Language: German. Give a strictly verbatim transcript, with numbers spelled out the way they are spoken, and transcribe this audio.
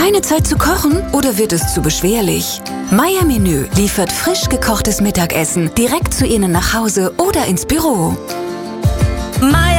Keine Zeit zu kochen oder wird es zu beschwerlich? Meier Menü liefert frisch gekochtes Mittagessen direkt zu Ihnen nach Hause oder ins Büro. Meier